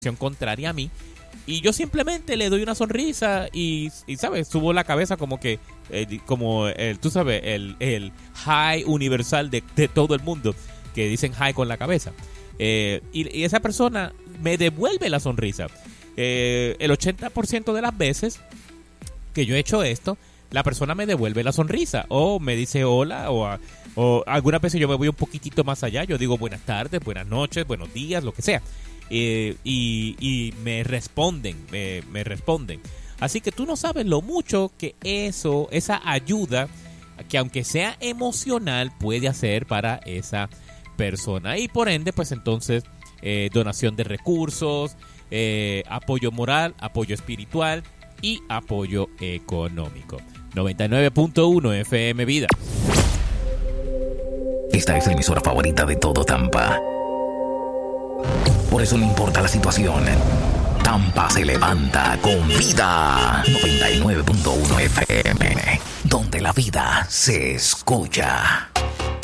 contraria a mí. Y yo simplemente le doy una sonrisa y ¿sabes? Subo la cabeza como que, como tú sabes, el hi universal de todo el mundo, que dicen hi con la cabeza. Y esa persona me devuelve la sonrisa. El 80% de las veces que yo he hecho esto, la persona me devuelve la sonrisa o me dice hola o algunas veces yo me voy un poquitito más allá. Yo digo buenas tardes, buenas noches, buenos días, lo que sea. Y me responden, me responden. Así que tú no sabes lo mucho que esa ayuda, que aunque sea emocional, puede hacer para esa persona. Y por ende, pues entonces, donación de recursos, apoyo moral, apoyo espiritual y apoyo económico. 99.1 FM Vida. Esta es la emisora favorita de todo Tampa. Por eso no importa la situación, Tampa se levanta con vida. 99.1 FM, donde la vida se escucha.